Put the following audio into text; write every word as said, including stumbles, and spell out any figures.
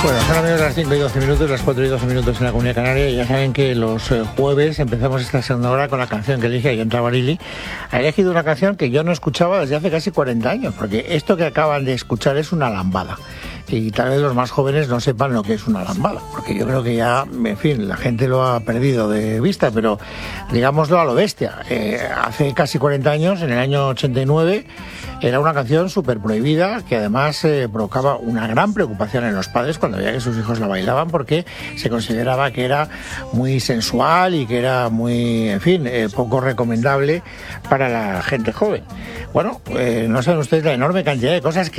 Bueno, son amigos las cinco y doce minutos, las cuatro y doce minutos en la Comunidad Canaria. Ya saben que los eh, jueves empezamos esta segunda hora con la canción que elige Aion Trabarili. Ha elegido una canción que yo no escuchaba desde hace casi cuarenta años, porque esto que acaban de escuchar es una lambada. Y tal vez los más jóvenes no sepan lo que es una lambada, porque yo creo que ya, en fin, la gente lo ha perdido de vista, pero digámoslo a lo bestia. Eh, hace casi cuarenta años, en el año ochenta y nueve, era una canción súper prohibida, que además eh, provocaba una gran preocupación en los padres cuando veía que sus hijos la bailaban, porque se consideraba que era muy sensual y que era muy, en fin, eh, poco recomendable para la gente joven. Bueno, eh, no saben ustedes la enorme cantidad de cosas que